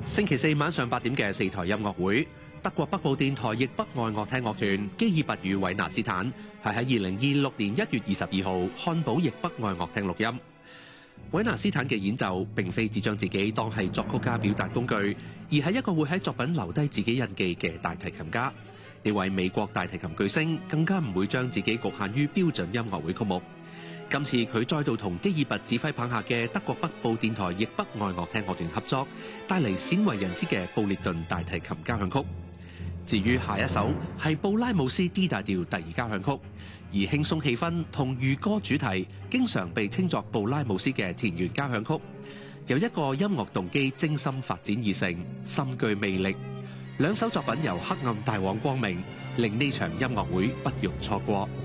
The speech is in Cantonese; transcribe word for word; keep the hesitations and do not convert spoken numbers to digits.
星期四晚上八點嘅四台音樂會，德國北部電台譯北愛樂廳樂團基爾拔與韋納斯坦係喺二零二六年一月二十二號漢堡譯北愛樂廳錄音。韋納斯坦嘅演奏並非只將自己當係作曲家表達工具，而係一個會喺作品留低自己印記嘅大提琴家。呢位美國大提琴巨星更加唔會將自己局限於標準音樂會曲目。今次佢再度同基爾拔指揮棒下嘅德國北部電台譯北愛樂廳樂團合作，帶嚟鮮為人知嘅布列頓大提琴交響曲。至於下一首係布拉姆斯 D 大調第二交響曲，而輕鬆氣氛同預歌主題經常被稱作布拉姆斯嘅田園交響曲，由一個音樂動機精心發展而成，深具魅力。兩首作品由黑暗帶往光明，令呢場音樂會不容錯過。